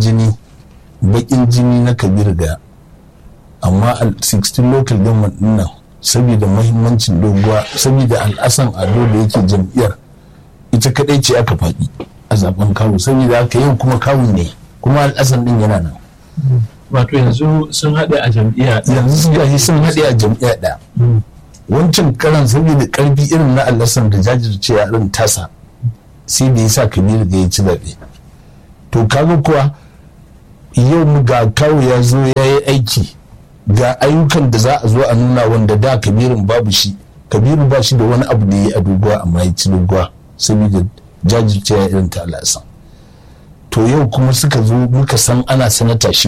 jini na Kabir Gaya amma 16 local government nan saboda mahimmancin Doguwa saboda al'asan ado da yake jam'iyyar ita kadai ce aka faɗi a zaben kawo saboda aka yau kuma kawo ne kuma al'asan din yana nan wato yanzu sun haɗe a jam'iyya yanzu su gashi sun haɗe a jam'iyya ɗaya. Wancan karan saboda ƙarfi irin na Alhassan da jajircewa irin tasa sai da ya sa Kabiru da ya ci zaɓe. To kaga kuwa yau mu ga kawo ya zo ya yi aiki ga ayyukan da za a zo a nuna wanda da Kabirun babu shi. Kabiru ba shi da wani abu da ya yi a doguwa amma ya ci doguwa saboda jajircewa irin ta Alhassan. To yau kuma suka zo muka san ana sanata shi.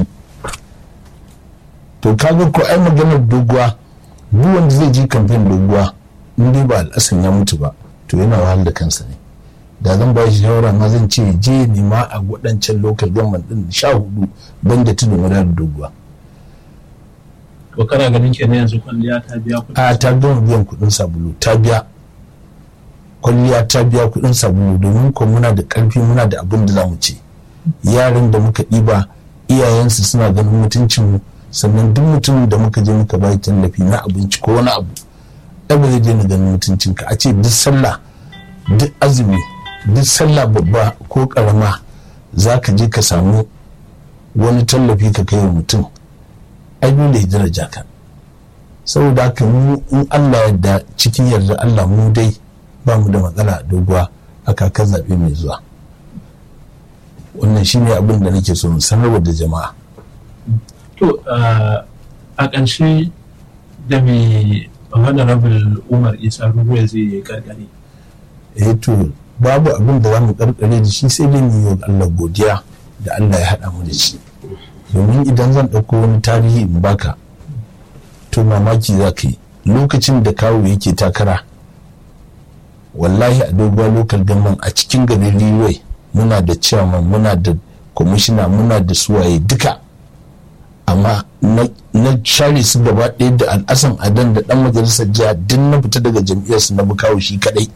To kaga ko ai maganar doguwa duk wanda zai je kamfen doguwa in dai ba Alhassan ya mutu ba to yana wahal da kansa ne. Da zan ba shi shawara ma zan ce je nema a waɗancan local government din 14 banda tudun wadar doguwa. to kana ganin kenan yanzu kwalliya ta biya kuɗi? A ta gama biyan kuɗin sabulu, ta biya kwalliya ta biya kuɗin sabulu, domin ko muna da ƙarfi muna da abin da za mu ce. Yaran da muka ɗiba iyayensu suna ganin mutuncinmu, sannan duk mutumin da muka je muka bai tallafi na abinci ko wani abu ɗan ba zai daina ganin mutuncinka. A ce duk sallah duk azumi duk sallah babba ko ƙarama za ka je ka samu wani tallafi ka kai wa mutum, ai dole ya daraja ka. Saboda haka mu in Allah yadda cikin yarda Allah mu dai ba mu da matsala doguwa a kakar zaɓe mai zuwa. Wannan shi ne abin da nake so sanarwa da jama'a. To a ƙarshe da mai honorable Umar Isa Rubuwa zai yi karkare. To babu abin da za mu karkare da shi sai dai mu yi Allah godiya da Allah ya haɗa mu da shi. Domin idan zan ɗauko wani tarihi in baka to mamaki za ka yi. Lokacin da kawo yake takara wallahi a doguwa local government a cikin garin Riwai muna da chairman muna da commissioner muna da suwaye duka, amma na share su gaba ɗaya da Alhassan Adan da ɗan majalisar jiha duk na fita daga jam'iyyarsu na bukawo shi kaɗai.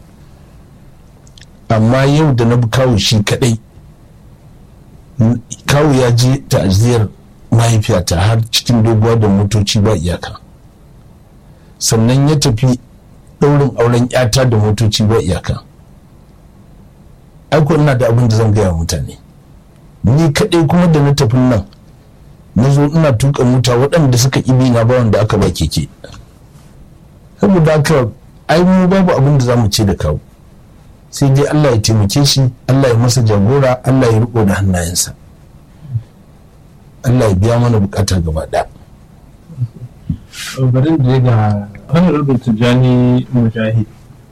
Amma yau da na bukawo shi kaɗai kawo ya je ta'aziyar mahaifiyata har cikin doguwa da motoci ba iyaka, sannan ya tafi ɗaurin auren yata da motoci ba iyaka. Aiko ina da abin da zan gaya mutane, ni kaɗai kuma da na tafi nan na zo ina tuka mota waɗanda suka ibi na ba wanda aka ba keke. Saboda haka ai mu babu abin da za mu ce da kawo, sai dai Allah ya taimake shi, Allah ya masa jagora, Allah ya riko da hannayensa, Allah ya biya mana bukata gaba ɗaya. Bari da ga honorable Tijjani Mujahid,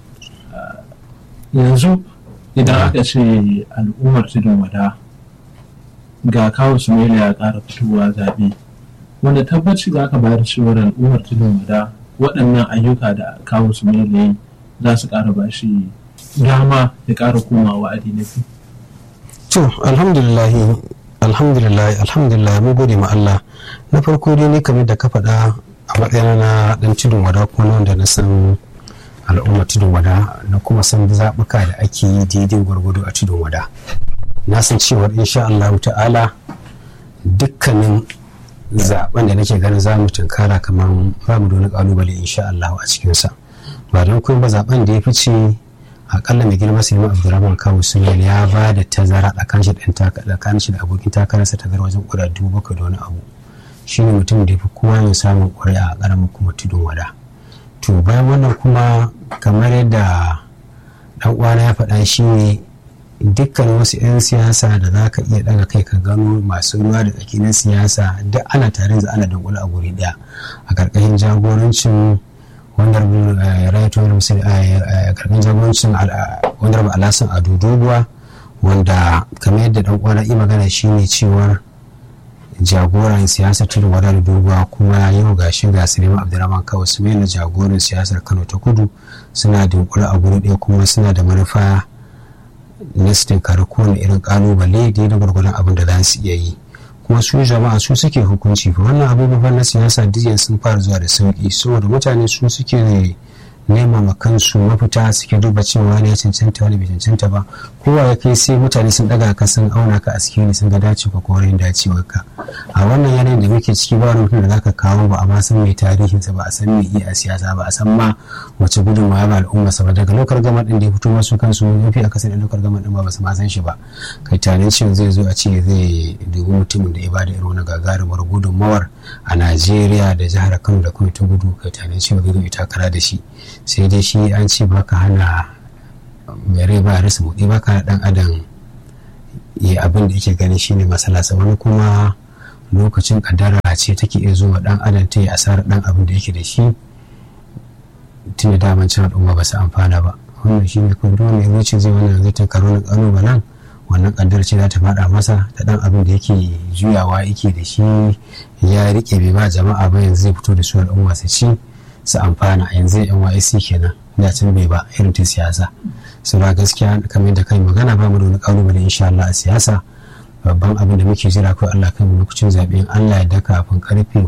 yanzu idan aka ce al'ummar tudun wada ga kawo Sumaila ya ƙara fitowa zaɓe, wanda tabbaci za ka bayar cewar al'ummar tudun wada waɗannan ayyuka da kawo Sumaila yi za su ƙara ba shi dama ya ƙara komawa wa'adi na biyu? To alhamdulillah mu gode ma Allah. Na farko dai ne kamar da ka faɗa a matsayin na ɗan tudun wada kuma wanda na san al'ummar tudun wada na kuma san zaɓuka da ake yi daidai gwargwado a tudun wada. Na san cewar insha Allah ta'ala dukkanin zaben da nake ganin za mu tunkara kamar ba mu da wani kalubale insha Allah a cikinsa, ba don kuma ba zaben da ya fice akalla mai girma sai Abdurrahman Kawu Sumaila ya ba da tazara tsakanin shi da abokin takararsa ta wajen ƙura 7,000 da wani abu. Shi ne mutum da ya fi kowa mai samun ƙuri'a a ƙaramin kuma tudun wada. To bayan wannan kuma kamar yadda ɗan uwana ya faɗa shi ne dukkan wasu 'yan siyasa da za ka iya ɗaga kai ka gano masu ruwa da tsakinin siyasa duk ana tare da ana dunkula a guri ɗaya a ƙarƙashin jagorancin honorable Alhassan Ado Doguwa, wanda kamar yadda dan uwana yi magana shine cewar jagoran siyasar tudun wada da Doguwa kuma yau gashi ga Suleiman Abdurrahman Kawu Sumaila jagoran siyasar Kano ta Kudu suna dunkula a guri ɗaya kuma suna da manufa na su tinkari kowane irin kalubale da na gwargwadon abin da za su iya yi, kuma su jama'a su suke hukunci fa wannan abubuwan na siyasa duk sun fara zuwa da sauki saboda mutane su suke nema ma kansu mafita, suke duba cewa wani ya cancanta wani bai cancanta ba. Kowa ya kai sai mutane sun daga ka sun auna ka a sikeli sun ga dace ko wurin dacewar ka. A wannan yanayin da muke ciki ba wani mutum da zaka kawo ba a ma san mai tarihinsa ba, a san mai iya siyasa ba, a san ma wace gudunmawa ba al'umma sa ba. Daga lokar gama din da ya fito masu kansu mafi akasari lokar gama din ba su ma san shi ba. Kai tare cewa zai zo a ce zai dubi mutumin da ya bada irin wani gagarumar gudunmawar a Najeriya da jihar Kano da kuma ta gudu, kai tare cewa zai zo ita takara da shi. Sai dai shi an ce baka hana mai rai ba rasa motsi, baka hana dan adam ya abin da yake ganin shine masala. Wani kuma lokacin kaddara ce take iya zuwa dan adam ta yi asarar dan abin da yake da shi tunda daman can al'umma ba su amfana ba. Wannan shine kuma duk wanda ya wuce zai wannan zai tankaro na kalubalen wannan kaddar ce za ta fada masa ta dan abin da yake juyawa yake da shi ya rike bai ba jama'a ba, yanzu zai fito da su al'umma su ci su amfana. Yanzu NYSC kenan da can bai ba irin ta siyasa. Saboda gaskiya kamar da kai magana ba mu da wani kalubale insha Allah a siyasa. Babban abin da muke jira ko Allah kai mu lokacin zaɓe in Allah ya daka kafin karfe 4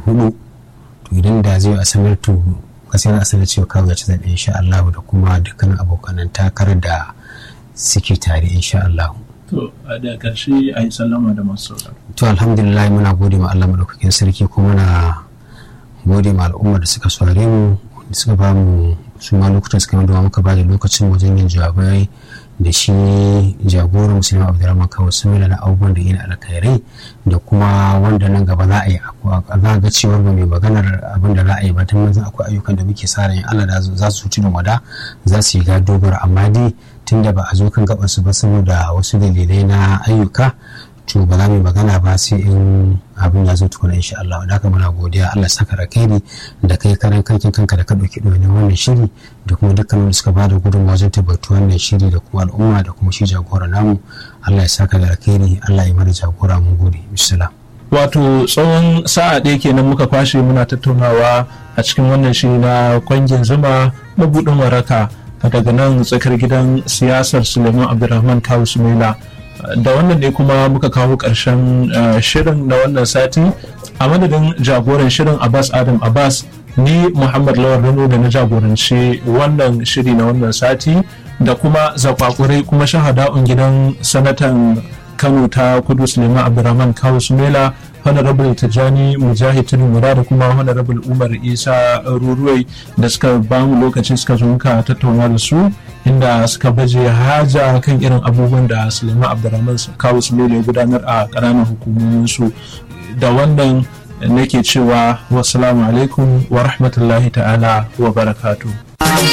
to idan da zai a sanar to gaskiya a sanar cewa kawai ya ci zaɓe insha Allah da kuma dukkanin abokanan takarar da suke tare insha Allah. To da ƙarshe a yi sallama da masu sauraro. To alhamdulillah muna gode ma Allah madaukakin sarki kuma muna gode ma al'umma da suka saurare mu, da suka ba mu su ma lokutan suka yi da muka ba da lokacin wajen yin jawabai da shi jagoran musulman Abdulrahman Kawu Sumaila na abubuwan da yana alkhairai da kuma wanda nan gaba za a yi za ga cewar ba mai maganar abin da za a yi ba, tun yanzu akwai ayyukan da muke sa ran Allah da za su ci da wada za su yi gadogara, amma dai tunda ba a zo kan gaban su ba saboda wasu dalilai na ayyuka to ba za mu magana ba sai in abin ya zo tukuna insha Allah. Da haka muna godiya Allah saka alkhairi da kai karan kanka da ka dauki domin wannan shiri da kuma dukkan wanda suka bada gudunmawa wajen tabbatu wannan shiri da kuma al'umma da kuma shi jagora namu. Allah ya saka da alkhairi, Allah ya mana jagora, mun gode. Bismillah. Wato tsawon sa'a ɗaya kenan muka kwashe muna tattaunawa a cikin wannan shiri na kwangin zuma mabudin waraka daga nan tsakar gidan siyasar Suleiman Abdulrahman Kawu Sumaila. Da wannan ne kuma muka kawo ƙarshen shirin na wannan sati. A madadin jagoran shirin Abbas Adam Abbas, ni Muhammad Lawal Rano da na jagoranci wannan shiri na wannan sati da kuma zakwakurai kuma shahada'un gidan sanatan Kano ta Kudu Suleiman Abdulrahman Kawu Sumaila, Honorable Tijjani Mujahid Tunumura da kuma Honorable Umar Isa Ruruwai da suka bamu lokacin suka zo muka tattauna da su inda suka baje haja kan irin abubuwan da Suleiman Abdulrahman Kawu Sumaila ya gudanar a ƙananan hukumomin su. Da wannan nake cewa wassalamu alaikum wa rahmatullahi ta'ala wa barakatuh.